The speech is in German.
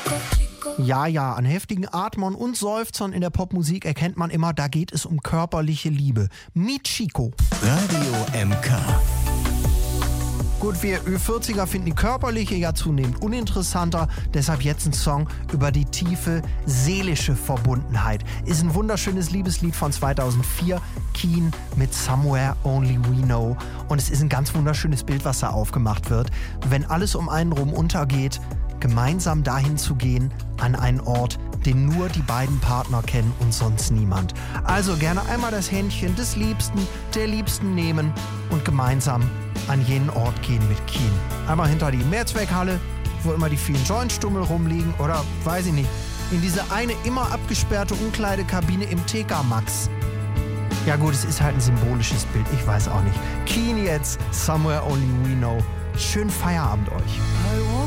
Ja, an heftigen Atmern und Seufzern in der Popmusik erkennt man immer, da geht es um körperliche Liebe. Meet Chico. Radio MK. Gut, wir Ü40er finden die körperliche ja zunehmend uninteressanter, deshalb jetzt ein Song über die tiefe seelische Verbundenheit. Ist ein wunderschönes Liebeslied von 2004, Keane mit Somewhere Only We Know. Und es ist ein ganz wunderschönes Bild, was da aufgemacht wird. Wenn alles um einen rum untergeht, gemeinsam dahin zu gehen, an einen Ort, den nur die beiden Partner kennen und sonst niemand. Also gerne einmal das Händchen des Liebsten, der Liebsten nehmen und gemeinsam an jenen Ort gehen mit Keane. Einmal hinter die Mehrzweckhalle, wo immer die vielen Jointstummel rumliegen, oder, weiß ich nicht, in diese eine immer abgesperrte Umkleidekabine im TK Maxx. Ja gut, es ist halt ein symbolisches Bild, ich weiß auch nicht. Keane jetzt, Somewhere Only We Know. Schönen Feierabend euch.